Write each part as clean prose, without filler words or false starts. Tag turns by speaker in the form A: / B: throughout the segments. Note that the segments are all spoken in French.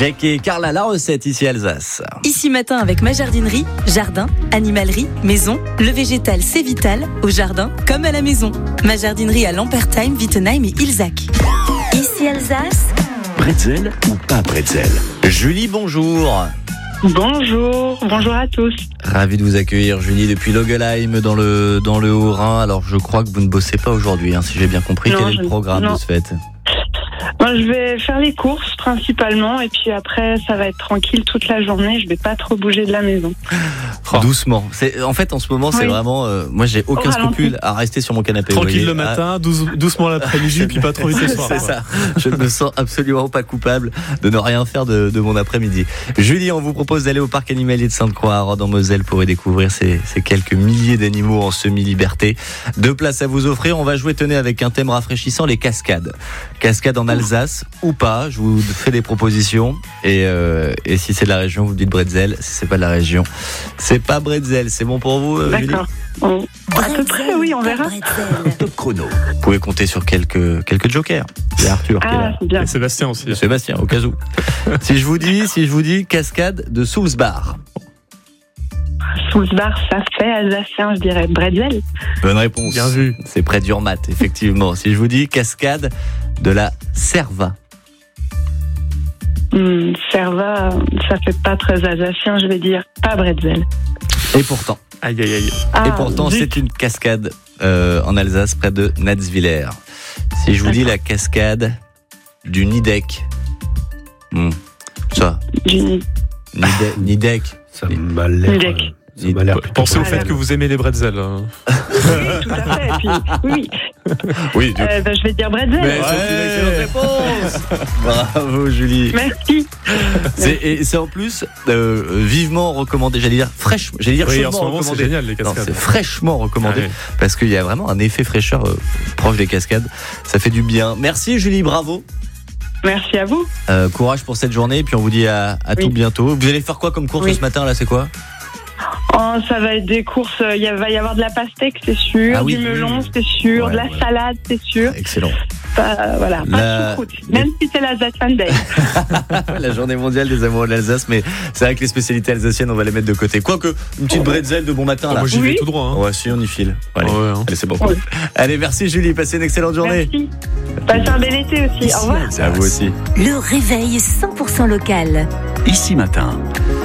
A: Jackie et Carla, la recette ici Alsace.
B: Ici matin avec ma jardinerie, jardin, animalerie, maison, le végétal c'est vital, au jardin comme à la maison. Ma jardinerie à Lampertheim, Wittenheim et Ilzac. Ici Alsace.
C: Bretzel ou pas bretzel?
A: Julie, bonjour.
D: Bonjour à tous.
A: Ravi de vous accueillir Julie depuis Logelheim dans le Haut-Rhin. Alors je crois que vous ne bossez pas aujourd'hui, si j'ai bien compris.
D: Non,
A: quel est le programme de ce fait?
D: Moi, je vais faire les courses principalement et puis après ça va être tranquille toute la journée, je vais pas trop bouger de la maison.
A: Doucement. En fait en ce moment c'est vraiment moi j'ai aucun scrupule à rester sur mon canapé.
E: Tranquille le matin, doucement l'après-midi puis pas trop vite le soir.
A: C'est ça. Je ne me sens absolument pas coupable de ne rien faire de mon après-midi. Julie, on vous propose d'aller au parc animalier de Sainte-Croix à Rhodes en Moselle pour y découvrir ces quelques milliers d'animaux en semi-liberté. 2 places à vous offrir. On va jouer, tenez, avec un thème rafraîchissant, les cascades. Cascades en Alsace ou pas, je vous fais des propositions et si c'est de la région, vous dites bretzel. Si c'est pas de la région, c'est pas bretzel. C'est bon pour vous, Julie?
D: D'accord. À peu près, oui, on verra.
C: Top chrono.
A: Vous pouvez compter sur quelques jokers. C'est Arthur qui est là.
D: C'est bien.
E: Et Sébastien aussi.
A: Sébastien, au cas où. si je vous dis cascade de Soulsbar.
D: Soulsbar, ça fait alsacien, je dirais bretzel.
A: Bonne réponse.
E: Bien vu.
A: C'est près d'Urmat, effectivement. Si je vous dis cascade de la Cerva.
D: Cerva, ça fait pas très alsacien, je vais dire pas bretzel.
A: Et pourtant.
E: Aïe, aïe, aïe.
A: Et pourtant, c'est une cascade en Alsace, près de Natzwiller. Si je vous dis la cascade du Nidec. Ça. Nidec.
C: Ça m'a l'air...
D: Nidec.
C: Ça m'a l'air plutôt
E: Pensez au
C: pas
E: fait
C: mal.
E: que vous aimez les bretzels.
D: Oui, tout à fait. Et puis, oui.
A: Oui,
D: Je vais dire bretzel.
A: Mais c'est une excellente réponse. Bravo, Julie.
D: Merci.
A: C'est en plus vivement recommandé, j'allais dire
E: Oui, en
A: chaudement
E: ce moment, c'est
A: recommandé.
E: génial les
A: Non,
E: cascades.
A: c'est fraîchement recommandé
E: Ah oui.
A: parce qu'il y a vraiment un effet fraîcheur proche des cascades. Ça fait du bien. Merci Julie, bravo.
D: Merci à vous.
A: Courage pour cette journée et puis on vous dit à tout bientôt. Vous allez faire quoi comme course ce matin là, c'est quoi?
D: Ça va être des courses, va y avoir de la pastèque, c'est sûr, du melon, c'est sûr, de la salade, c'est sûr.
A: Excellent.
D: Pas de choucroute, même si c'est l'Alsace Day.
A: La journée mondiale des amoureux de l'Alsace, mais c'est vrai que les spécialités alsaciennes, on va les mettre de côté. Quoique, une petite bretzel de bon matin là.
E: Moi j'y vais tout droit.
A: Ouais, si on y file. Allez, allez c'est bon.
D: Oui.
A: Allez, merci Julie, passez une excellente journée.
D: Merci. Passez un bel été aussi. Au revoir.
A: C'est à vous aussi.
B: Le réveil 100% local.
C: Ici matin.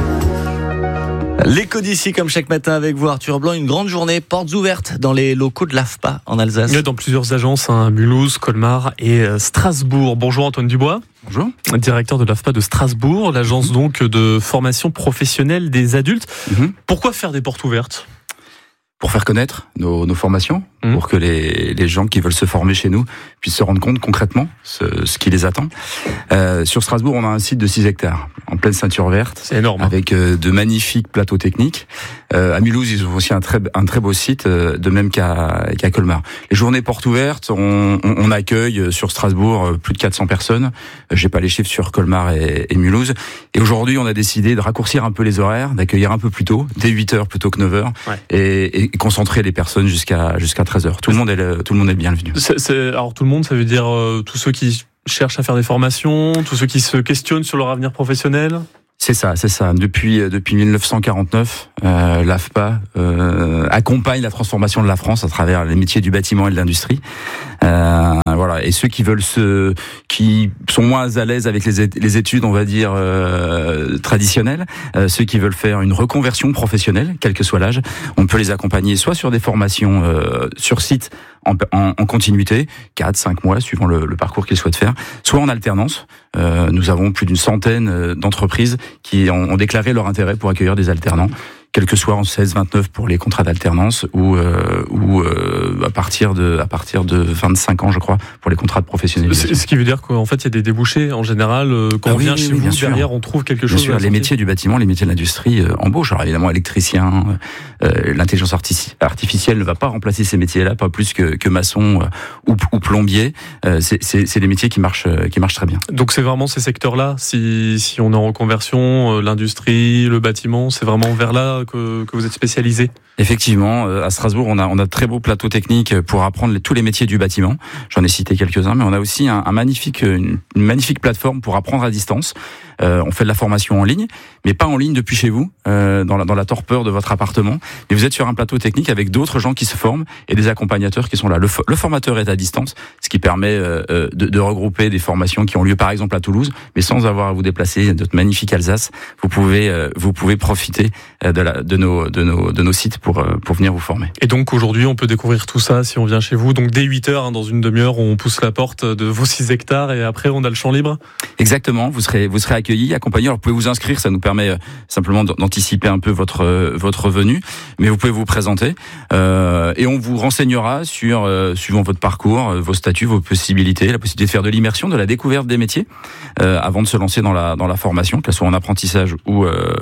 A: L'écho d'ici, comme chaque matin avec vous, Arthur Blanc, une grande journée, portes ouvertes dans les locaux de l'AFPA en Alsace.
E: Dans plusieurs agences, Mulhouse, Colmar et Strasbourg. Bonjour Antoine Dubois.
C: Bonjour.
E: Directeur de l'AFPA de Strasbourg, l'agence donc de formation professionnelle des adultes. Pourquoi faire des portes ouvertes ?
F: Pour faire connaître nos formations, pour que les gens qui veulent se former chez nous puissent se rendre compte concrètement ce qui les attend. Sur Strasbourg, on a un site de 6 hectares, en pleine ceinture verte.
E: C'est énorme.
F: Avec de magnifiques plateaux techniques. À Mulhouse, ils ont aussi un très beau site, de même qu'à Colmar. Les journées portes ouvertes, on accueille sur Strasbourg plus de 400 personnes. J'ai pas les chiffres sur Colmar et Mulhouse. Et aujourd'hui, on a décidé de raccourcir un peu les horaires, d'accueillir un peu plus tôt, dès 8h plutôt que 9h.
E: Ouais.
F: Et concentrer les personnes jusqu'à 13h. Tout le monde est le bienvenu.
E: Alors tout le monde, ça veut dire tous ceux qui cherchent à faire des formations, tous ceux qui se questionnent sur leur avenir professionnel.
F: C'est ça. Depuis 1949, l'AFPA accompagne la transformation de la France à travers les métiers du bâtiment et de l'industrie. Voilà. Et ceux qui sont moins à l'aise avec les études, on va dire traditionnelles, ceux qui veulent faire une reconversion professionnelle, quel que soit l'âge, on peut les accompagner soit sur des formations sur site en continuité, 4-5 mois suivant le parcours qu'ils souhaitent faire, soit en alternance. Nous avons plus d'une centaine d'entreprises qui ont déclaré leur intérêt pour accueillir des alternants, quel que soit en 16-29 pour les contrats d'alternance ou à partir de 25 ans, je crois, pour les contrats de professionnalisation.
E: Ce qui veut dire qu'en fait, il y a des débouchés en général. Quand on vient chez vous, derrière, on trouve quelque chose.
F: Bien sûr, les métiers du bâtiment, les métiers de l'industrie embauchent. Alors évidemment, électricien, l'intelligence artificielle ne va pas remplacer ces métiers-là, pas plus que maçon ou plombier. C'est des métiers qui marchent très bien.
E: Donc c'est vraiment ces secteurs-là. Si on est en reconversion, l'industrie, le bâtiment, c'est vraiment vers là quoi que vous êtes spécialisé?
F: Effectivement, à Strasbourg, on a de très beaux plateaux techniques pour apprendre tous les métiers du bâtiment. J'en ai cité quelques-uns, mais on a aussi une magnifique plateforme pour apprendre à distance. On fait de la formation en ligne, mais pas en ligne depuis chez vous, dans la torpeur de votre appartement. Mais vous êtes sur un plateau technique avec d'autres gens qui se forment et des accompagnateurs qui sont là. Le formateur est à distance, ce qui permet de regrouper des formations qui ont lieu par exemple à Toulouse, mais sans avoir à vous déplacer. Notre magnifique Alsace, vous pouvez profiter de nos sites pour venir vous former.
E: Et donc aujourd'hui, on peut découvrir tout ça si on vient chez vous. Donc dès 8h, dans une demi-heure, on pousse la porte de vos 6 hectares et après on a le champ libre.
F: Exactement, vous serez accueillis, accompagnés. Alors vous pouvez vous inscrire, ça nous permet simplement d'anticiper un peu votre venue, mais vous pouvez vous présenter et on vous renseignera sur suivant votre parcours, vos statuts, vos possibilités, la possibilité de faire de l'immersion, de la découverte des métiers avant de se lancer dans la formation, qu'elle soit en apprentissage ou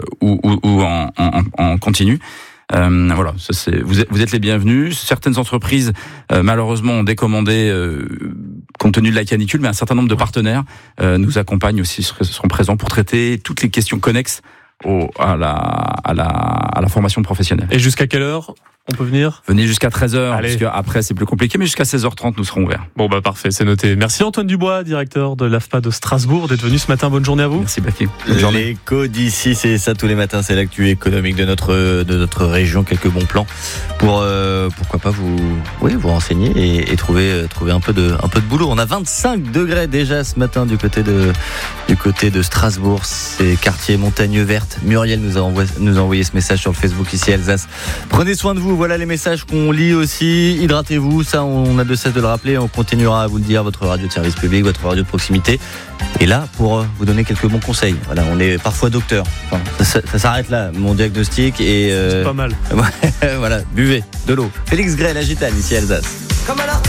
F: en continu. Voilà, vous êtes les bienvenus. Certaines entreprises, malheureusement, ont décommandé compte tenu de la canicule, mais un certain nombre de partenaires nous accompagnent aussi, seront présents pour traiter toutes les questions connexes à la formation professionnelle.
E: Et jusqu'à quelle heure on peut venir?
F: Venez jusqu'à 13h, parce qu'après c'est plus compliqué, mais jusqu'à 16h30 nous serons ouverts.
E: Bon parfait, c'est noté. Merci Antoine Dubois, directeur de l'AFPA de Strasbourg, d'être venu ce matin. Bonne journée à vous.
F: Merci Baki. Bonne journée.
A: L'écho d'ici, c'est ça tous les matins, c'est l'actu économique de notre région. Quelques bons plans pour pourquoi pas vous renseigner et trouver un peu de boulot. On a 25 degrés déjà ce matin du côté de Strasbourg. C'est quartier montagne verte. Muriel nous a envoyé ce message sur le Facebook ici Alsace. Prenez soin de vous. Voilà les messages qu'on lit aussi. Hydratez-vous, ça on a de cesse de le rappeler. On continuera à vous le dire, votre radio de service public, votre radio de proximité. Et là, pour vous donner quelques bons conseils. Voilà, on est parfois docteur. Enfin, ça s'arrête là, mon diagnostic. Et
E: c'est pas mal.
A: Voilà, buvez de l'eau. Félix Gray, la gitane, ici Alsace.